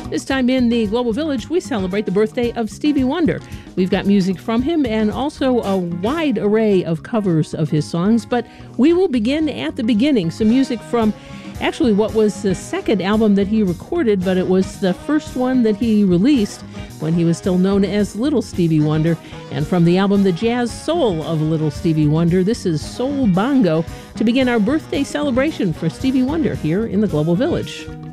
This time in the Global Village, we celebrate the birthday of Stevie Wonder. We've got music from him and also a wide array of covers of his songs, but we will begin at the beginning. Some music from actually what was the second album that he recorded, but it was the first one that he released when he was still known as Little Stevie Wonder. And from the album The Jazz Soul of Little Stevie Wonder, this is Soul Bongo to begin our birthday celebration for Stevie Wonder here in the Global Village.